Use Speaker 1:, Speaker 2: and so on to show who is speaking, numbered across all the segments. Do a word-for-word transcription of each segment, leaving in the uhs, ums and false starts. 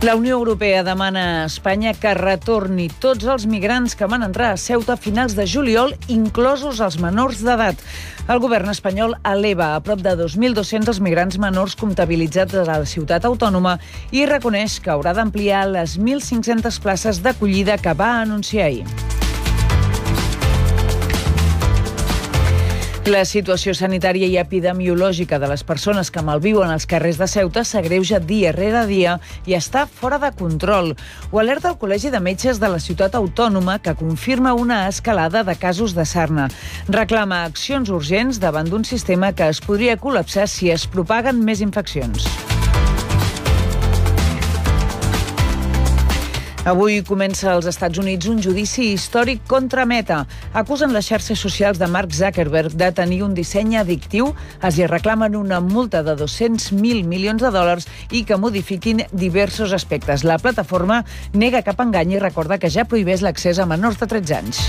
Speaker 1: La Unió Europea demana a Espanya que retorni tots els migrants que van entrar a Ceuta a finals de juliol, inclosos els menors d'edat. El govern espanyol eleva a prop de dos mil dos-cents els migrants menors comptabilitzats a la ciutat autònoma i reconeix que haurà d'ampliar les mil cinc-centes places d'acollida que va anunciar ahir. La situació sanitària i epidemiològica de les persones que malviuen als carrers de Ceuta s'agreuja dia rere dia i està fora de control. Ho alerta el Col·legi de Metges de la ciutat autònoma, que confirma una escalada de casos de sarna. Reclama accions urgents davant d'un sistema que es podria col·lapsar si es propaguen més infeccions. Avui comença als Estats Units un judici històric contra Meta. Acusen les xarxes socials de Mark Zuckerberg de tenir un disseny addictiu, els hi reclamen una multa de dos-cents mil milions de dòlars i que modifiquin diversos aspectes. La plataforma nega cap engany i recorda que ja prohibeix l'accés a menors de tretze anys.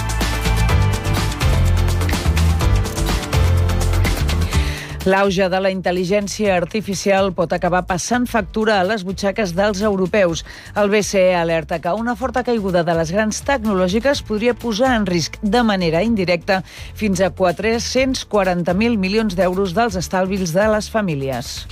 Speaker 1: L'auge de la intel·ligència artificial pot acabar passant factura a les butxaques dels europeus. El B C E alerta que una forta caiguda de les grans tecnològiques podria posar en risc de manera indirecta fins a quatre-cents quaranta mil milions d'euros dels estalvis de les famílies.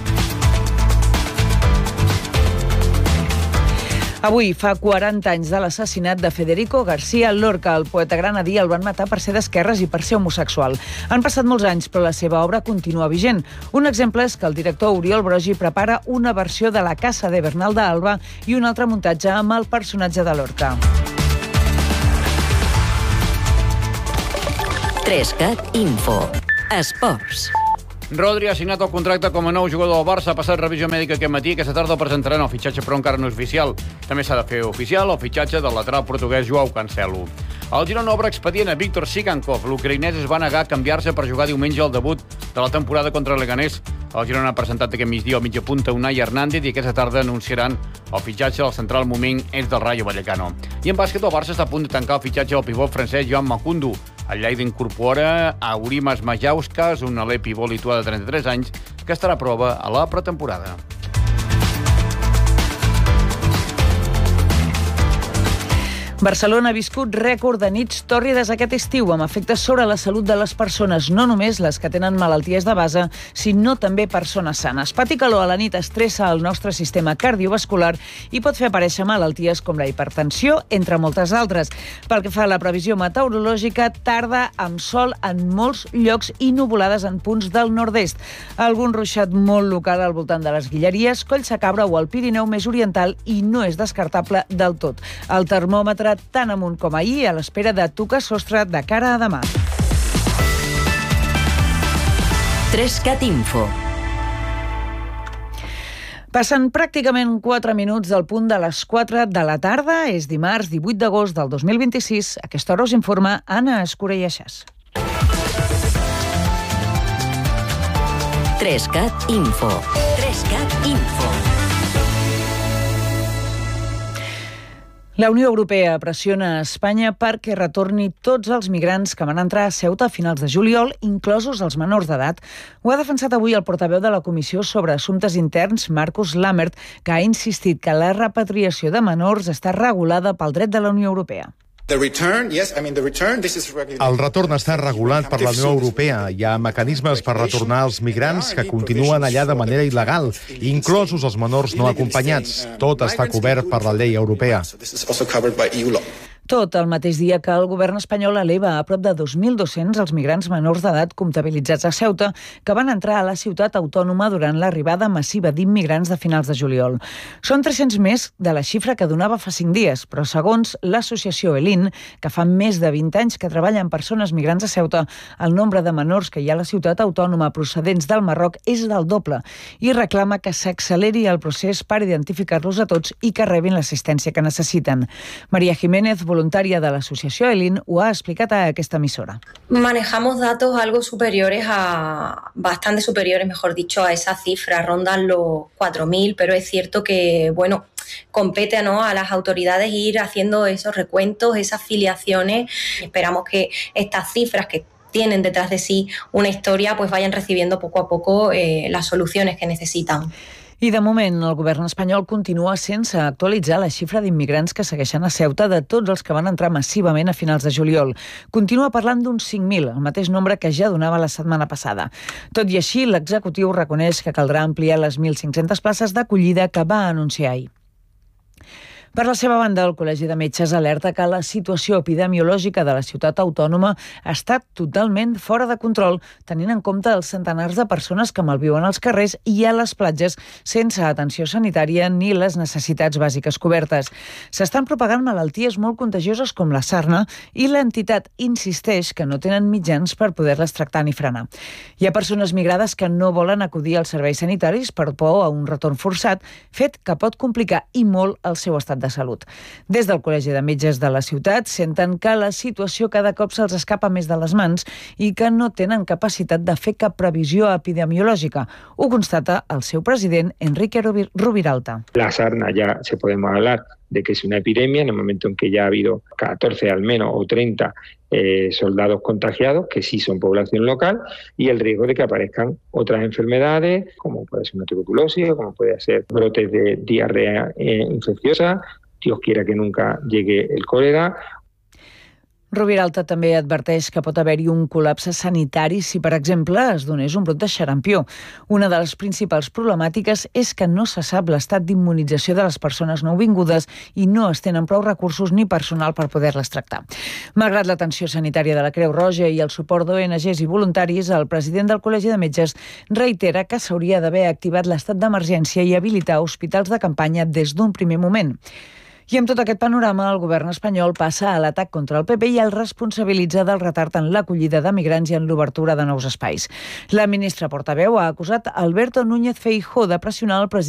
Speaker 1: Avui fa quaranta anys de l'assassinat de Federico García Lorca. El poeta granadí el van matar per ser d'esquerres i per ser homosexual. Han passat molts anys, però la seva obra continua vigent. Un exemple és que el director Oriol Brogi prepara una versió de La Casa de Bernal d'Alba i un altre muntatge amb el personatge de Lorca.
Speaker 2: Trescat Info. Esports.
Speaker 3: Rodri ha signat el contracte com a nou jugador del Barça, ha passat revisió mèdica aquest matí. Aquesta tarda el presentaran el fitxatge, però encara no és oficial. També s'ha de fer oficial el fitxatge del lateral portuguès Joao Cancelo. El Girona obre expedient a Víctor Sigankov. L'ucraïnès es va negar a canviar-se per jugar diumenge al debut de la temporada contra el Leganés. El Girona ha presentat aquest migdia al mitja punta Unai Hernández i aquesta tarda anunciaran el fitxatge del central moment és del Rayo Vallecano. I en bàsquet el Barça està a punt de tancar el fitxatge del pivot francès Joan Makundu. El Lleida incorpora a Urimas Majauskas, un aler pivot lituà de trenta-tres anys, que estarà a prova a la pretemporada.
Speaker 1: Barcelona ha viscut rècord de nits tòrrides aquest estiu, amb efectes sobre la salut de les persones, no només les que tenen malalties de base, sinó també persones sanes. Patir calor a la nit estressa el nostre sistema cardiovascular i pot fer aparèixer malalties com la hipertensió, entre moltes altres. Pel que fa a la previsió meteorològica, tarda amb sol en molts llocs i nuvolades en punts del nord-est. Algun ruixat molt local al voltant de les Guilleries, Collsacabra o el Pirineu més oriental i no és descartable del tot. El termòmetre tan amunt com ahir, a l'espera de tocar sostre de cara a demà.
Speaker 2: Trescat Info.
Speaker 1: Passen pràcticament quatre minuts del punt de les quatre de la tarda. És dimarts divuit d'agost del dos mil vint-i-sis. A aquesta hora us informa Anna Escurelleixas.
Speaker 2: Trescat Info. Trescat Info.
Speaker 1: La Unió Europea pressiona a Espanya perquè retorni tots els migrants que van entrar a Ceuta a finals de juliol, inclosos els menors d'edat. Ho ha defensat avui el portaveu de la Comissió sobre Assumptes Interns, Markus Lammert, que ha insistit que la repatriació de menors està regulada pel dret de la Unió Europea.
Speaker 4: El retorn està regulat per la Unió Europea. Hi ha mecanismes per retornar els migrants que continuen allà de manera il·legal, inclosos els menors no acompanyats. Tot està cobert per la llei europea.
Speaker 1: Tot el mateix dia que el govern espanyol eleva a prop de dos mil dos-cents els migrants menors d'edat comptabilitzats a Ceuta que van entrar a la ciutat autònoma durant l'arribada massiva d'immigrants de finals de juliol. Són tres-cents més de la xifra que donava fa cinc dies, però segons l'associació Elin, que fa més de vint anys que treballa amb persones migrants a Ceuta, el nombre de menors que hi ha a la ciutat autònoma procedents del Marroc és del doble i reclama que s'acceleri el procés per identificar-los a tots i que rebin l'assistència que necessiten. María Jiménez, voluntària de l'associació Elin, ho ha explicat a aquesta emissora.
Speaker 5: Manejamos datos algo superiores a, bastante superiores, mejor dicho, a esa cifra, rondan los cuatro mil, pero es cierto que, bueno, compete, ¿no?, a las autoridades ir haciendo esos recuentos, esas filiaciones. Esperamos que estas cifras que tienen detrás de sí una historia, pues vayan recibiendo poco a poco eh, las soluciones que necesitan.
Speaker 1: I de moment el govern espanyol continua sense actualitzar la xifra d'immigrants que segueixen a Ceuta de tots els que van entrar massivament a finals de juliol. Continua parlant d'uns cinc mil, el mateix nombre que ja donava la setmana passada. Tot i així, l'executiu reconeix que caldrà ampliar les mil cinc-centes places d'acollida que va anunciar ahir. Per la seva banda, el Col·legi de Metges alerta que la situació epidemiològica de la ciutat autònoma està totalment fora de control, tenint en compte els centenars de persones que malviuen als carrers i a les platges sense atenció sanitària ni les necessitats bàsiques cobertes. S'estan propagant malalties molt contagioses com la sarna i l'entitat insisteix que no tenen mitjans per poder-les tractar ni frenar. Hi ha persones migrades que no volen acudir als serveis sanitaris per por a un retorn forçat, fet que pot complicar i molt el seu estat de salut. Des del Col·legi de Metges de la ciutat senten que la situació cada cop se'ls escapa més de les mans i que no tenen capacitat de fer cap previsió epidemiològica. Ho constata el seu president, Enrique Rubiralta.
Speaker 6: La sarna ya se podemos hablar de que es una epidemia en el momento en que ya ha habido catorce al menos o treinta eh, soldados contagiados, que sí son población local, y el riesgo de que aparezcan otras enfermedades, como puede ser una tuberculosis, como puede ser brotes de diarrea eh, infecciosa, Dios quiera que nunca llegue el cólera.
Speaker 1: Rubiralta també adverteix que pot haver-hi un col·lapse sanitari si, per exemple, es donés un brot de xarampió. Una de les principals problemàtiques és que no se sap l'estat d'immunització de les persones nouvingudes i no es tenen prou recursos ni personal per poder-les tractar. Malgrat l'atenció sanitària de la Creu Roja i el suport d'O N Ges i voluntaris, el president del Col·legi de Metges reitera que s'hauria d'haver activat l'estat d'emergència i habilitar hospitals de campanya des d'un primer moment. I amb tot aquest panorama, el govern espanyol passa a l'atac contra el P P i el responsabilitza del retard en l'acollida de migrants i en l'obertura de nous espais. La ministra portaveu ha acusat Alberto Núñez Feijóo de pressionar el president